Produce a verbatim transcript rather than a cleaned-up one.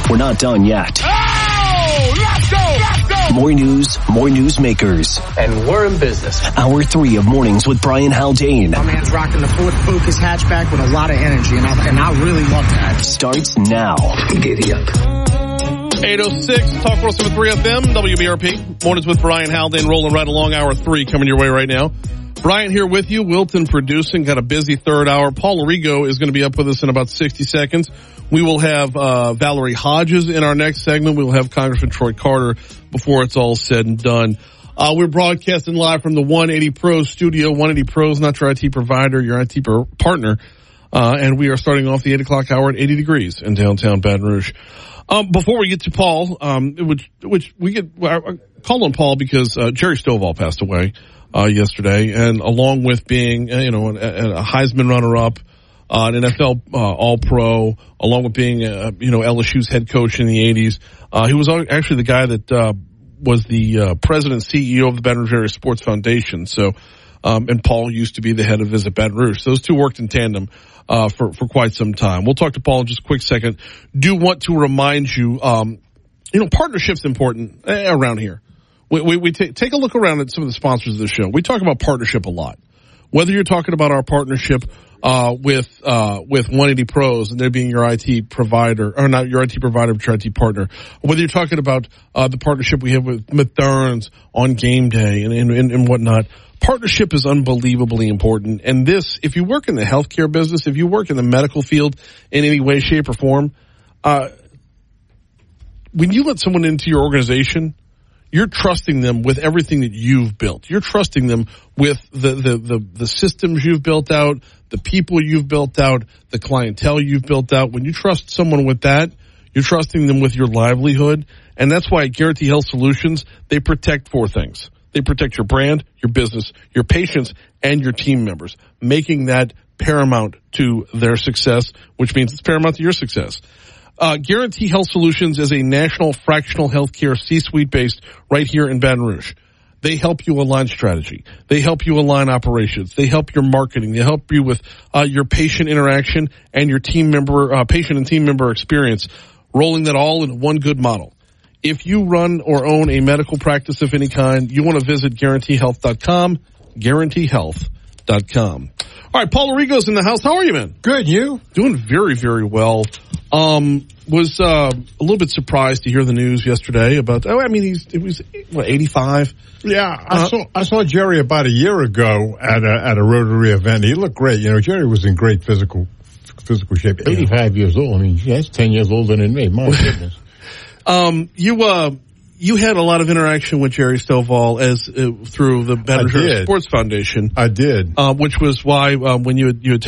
We're not done yet. Oh, let's go, let's go. More news, more newsmakers. And we're in business. Hour three of Mornings with Brian Haldane. My man's rocking the Ford Focus hatchback with a lot of energy, and I, and I really love that. Starts now. Giddy up. eight oh six, Talk one oh seven point three F M, W B R P. Mornings with Brian Haldane, rolling right along. Hour three coming your way right now. Brian here with you. Wilton producing. Got a busy third hour. Paul Arrigo is going to be up with us in about sixty seconds. We will have uh Valerie Hodges in our next segment. We will have Congressman Troy Carter before it's all said and done. Uh We're broadcasting live from the one eighty Pros studio. one eighty Pros, not your I T provider, your I T per- partner. Uh And we are starting off the eight o'clock hour at eighty degrees in downtown Baton Rouge. Um, before we get to Paul, um, which, which we get, I call on Paul because, uh, Jerry Stovall passed away, uh, yesterday. And along with being, uh, you know, a, a Heisman runner-up, uh, an N F L, uh, All-Pro, along with being, uh, you know, L S U's head coach in the eighties, uh, he was actually the guy that, uh, was the, uh, president and C E O of the Baton Rouge Area Sports Foundation. So, um, and Paul used to be the head of Visit Baton Rouge. So those two worked in tandem. Uh, for, for quite some time. We'll talk to Paul in just a quick second. Do want to remind you, um, you know, partnership's important around here. We, we, we take, take a look around at some of the sponsors of the show. We talk about partnership a lot. Whether you're talking about our partnership, uh, with, uh, with one eighty Pros and they're being your I T provider, or not your I T provider, but your I T partner. Whether you're talking about, uh, the partnership we have with Mathern's on game day and, and, and whatnot. Partnership is unbelievably important. And this, if you work in the healthcare business, if you work in the medical field in any way, shape, or form, uh, when you let someone into your organization, you're trusting them with everything that you've built. You're trusting them with the, the, the, the systems you've built out, the people you've built out, the clientele you've built out. When you trust someone with that, you're trusting them with your livelihood. And that's why at Guarantee Health Solutions, they protect four things. They protect your brand, your business, your patients, and your team members, making that paramount to their success, which means it's paramount to your success. Uh, Guarantee Health Solutions is a national fractional healthcare C-suite based right here in Baton Rouge. They help you align strategy. They help you align operations. They help your marketing. They help you with uh, your patient interaction and your team member, uh, patient and team member experience, rolling that all in one good model. If you run or own a medical practice of any kind, you want to visit guarantee health dot com, guarantee health dot com. All right, Paul Arrigo's in the house. How are you, man? Good, you? Doing very, very well. Um, was uh, a little bit surprised to hear the news yesterday about, oh, I mean, he's, it was, what, eighty-five? Yeah, I uh, saw I saw Jerry about a year ago at a, at a Rotary event. He looked great. You know, Jerry was in great physical physical shape. eighty-five years old. I mean, that's ten years older than me. My goodness. Um, you, uh, you had a lot of interaction with Jerry Stovall as, uh, through the Baton Rouge Sports Foundation. I did. Uh, which was why, uh, when you had, you had